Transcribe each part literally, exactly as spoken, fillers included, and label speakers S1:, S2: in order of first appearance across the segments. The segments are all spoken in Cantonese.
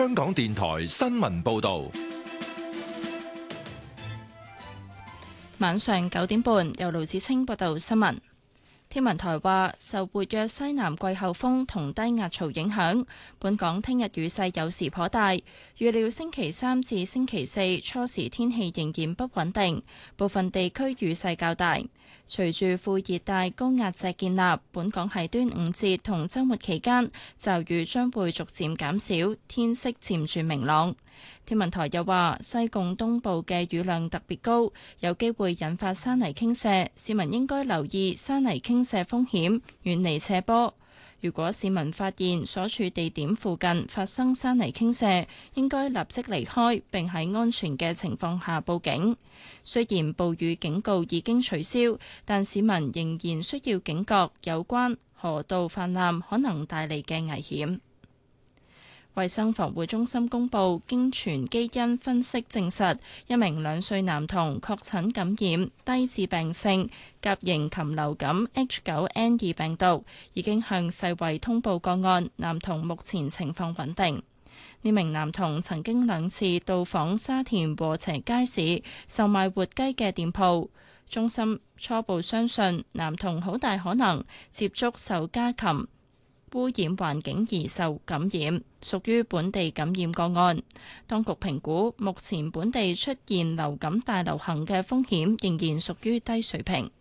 S1: 香港電台新聞報道。
S2: 晚上九點半，由盧子清報道新聞。天文台話，受活躍西南季候風同低壓槽影響，本港聽日雨勢有時頗大。預料星期三至星期四初時天氣仍然不穩定，部分地區雨勢較大。隨住副熱帶高壓脊建立，本港喺端午節同週末期間驟雨將會逐漸減少，天色漸轉明朗。天文台又話，西貢東部嘅雨量特別高，有機會引發山泥傾瀉，市民應該留意山泥傾瀉風險，遠離斜坡。如果市民發現所處地點附近發生山泥傾瀉，應該立即離開，並喺安全嘅情況下報警。雖然暴雨警告已經取消，但市民仍然需要警覺有關河道泛濫可能帶嚟嘅危險。衛生防護中心公布，經全基因分析證實，一名兩歲男童確診感染低致病性甲型禽流感 H 九 N 二病毒，已經向世衛通報個案。男童目前情況穩定。呢名男童曾經兩次到訪沙田禾輋街市售賣活雞嘅店鋪。中心初步相信，男童好大可能接觸受家禽污染環境而受感染，屬於本地感染個案。當局評估，目前本地出現流感大流行嘅風險仍然屬於低水平。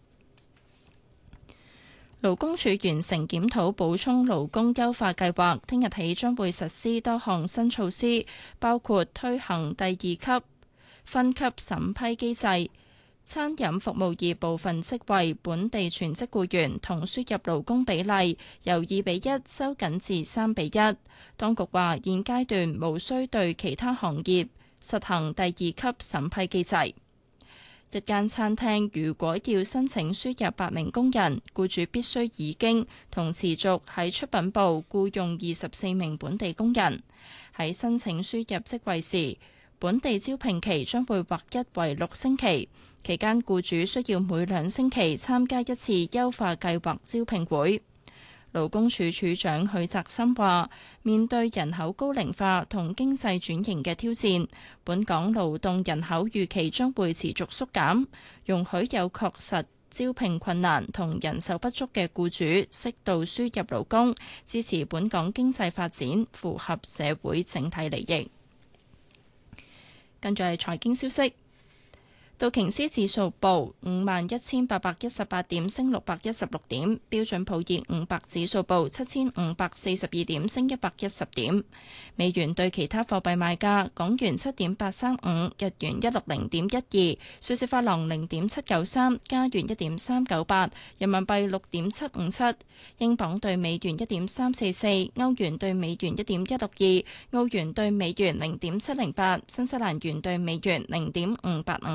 S2: 勞工處完成檢討補充勞工優化計劃，聽日起將會實施多項新措施，包括推行第二級分級審批機制。餐飲服務業部分職位本地全職僱員同輸入勞工比例由二比一收緊至三比一。當局話現階段無需對其他行業實行第二級審批機制。一間餐廳如果要申請輸入八名工人，僱主必須已經同持續喺出品部僱用二十四名本地工人。喺申請輸入職位時，本地招聘期將會劃一為六星期，期間僱主需要每兩星期參加一次優化計劃招聘會。勞工處處長許澤森話，面對人口高齡化同經濟轉型嘅挑戰，本港勞動人口預期將會持續縮減，容許有確實招聘困難同人手不足嘅僱主適度輸入勞工，支持本港經濟發展，符合社會整體利益。跟住係財經消息，道瓊斯指數報五萬一千八百一十八點，升六百一十六點；標準普爾五百指數報七千五百四十二點，升一百一十點。美元對其他貨幣賣價：港元七點八三五，日元一六零點一二，瑞士法郎零點七九三，加元一點三九八，人民幣六點七五七，英鎊對美元一點三四四，歐元對美元一點一六二，澳元對美元零點七零八，新西蘭元對美元零點五八五。